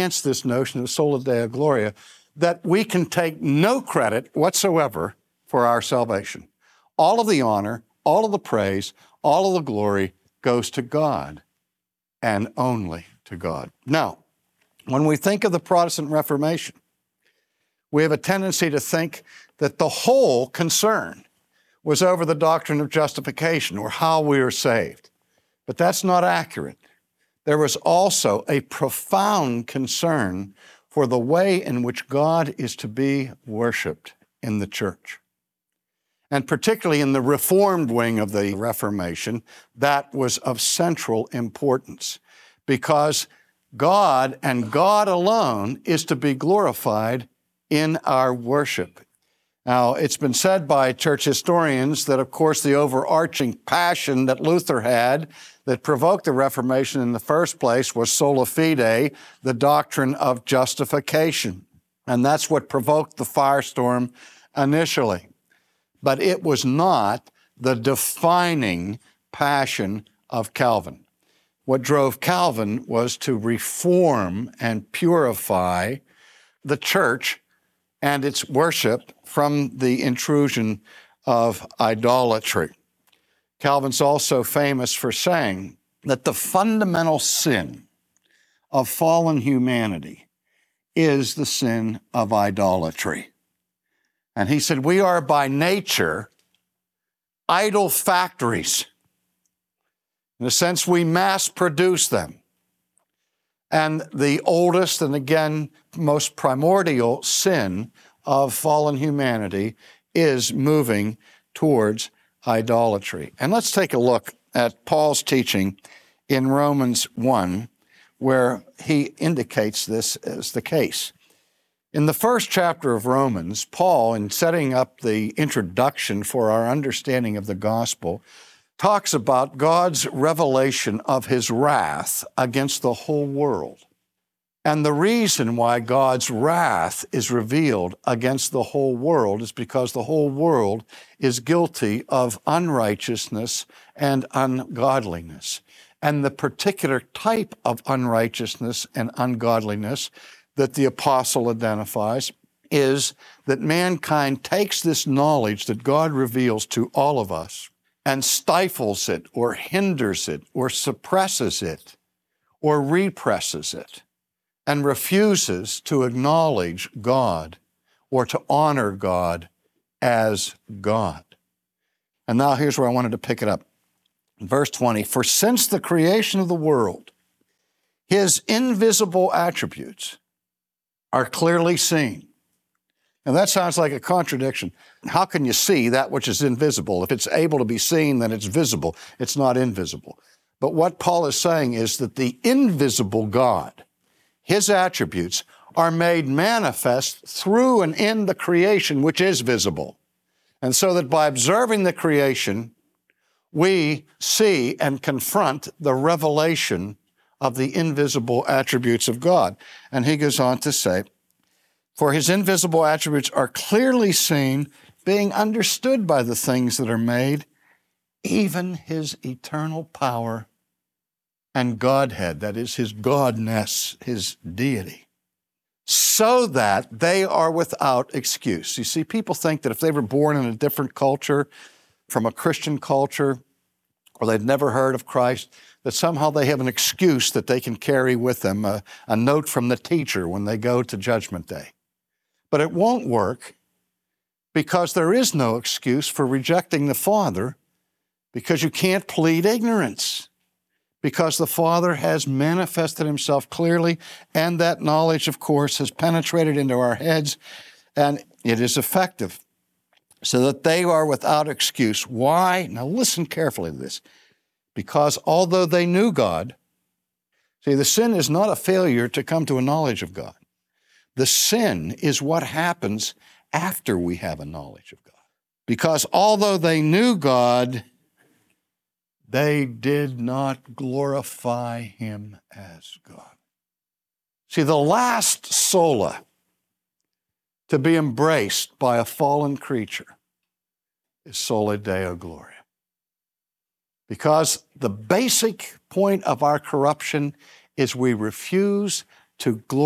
advance this notion of sola Deo Gloria, that we can take no credit whatsoever for our salvation. All of the honor, all of the praise, all of the glory goes to God and only to God. Now, when we think of the Protestant Reformation, we have a tendency to think that the whole concern was over the doctrine of justification or how we are saved. But that's not accurate. There was also a profound concern for the way in which God is to be worshiped in the church. And particularly in the Reformed wing of the Reformation, that was of central importance because God and God alone is to be glorified in our worship. Now, it's been said by church historians that, of course, the overarching passion that Luther had that provoked the Reformation in the first place was sola fide, the doctrine of justification. And that's what provoked the firestorm initially. But it was not the defining passion of Calvin. What drove Calvin was to reform and purify the church and its worship from the intrusion of idolatry. Calvin's also famous for saying that the fundamental sin of fallen humanity is the sin of idolatry. And he said, we are by nature idol factories. In a sense, we mass produce them. And the oldest and again, most primordial sin of fallen humanity is moving towards idolatry. And let's take a look at Paul's teaching in Romans 1, where he indicates this as the case. In the first chapter of Romans, Paul, in setting up the introduction for our understanding of the gospel, talks about God's revelation of his wrath against the whole world. And the reason why God's wrath is revealed against the whole world is because the whole world is guilty of unrighteousness and ungodliness. And the particular type of unrighteousness and ungodliness that the apostle identifies is that mankind takes this knowledge that God reveals to all of us and stifles it or hinders it or suppresses it or represses it and refuses to acknowledge God or to honor God as God. And now here's where I wanted to pick it up. Verse 20, for since the creation of the world, his invisible attributes are clearly seen. And that sounds like a contradiction. How can you see that which is invisible? If it's able to be seen, then it's visible. It's not invisible. But what Paul is saying is that the invisible God, his attributes, are made manifest through and in the creation which is visible. And so that by observing the creation, we see and confront the revelation of the invisible attributes of God. And he goes on to say, for his invisible attributes are clearly seen, being understood by the things that are made, even his eternal power and Godhead, that is his godness, his deity, so that they are without excuse. You see, people think that if they were born in a different culture, from a Christian culture, or they've never heard of Christ, that somehow they have an excuse that they can carry with them, a note from the teacher when they go to Judgment Day. But it won't work because there is no excuse for rejecting the Father, because you can't plead ignorance, because the Father has manifested himself clearly, and that knowledge, of course, has penetrated into our heads, and it is effective, so that they are without excuse. Why? Now listen carefully to this. Because although they knew God, see, the sin is not a failure to come to a knowledge of God. The sin is what happens after we have a knowledge of God. Because although they knew God, they did not glorify him as God. See, the last sola to be embraced by a fallen creature is sola Deo Gloria. Because the basic point of our corruption is we refuse to glorify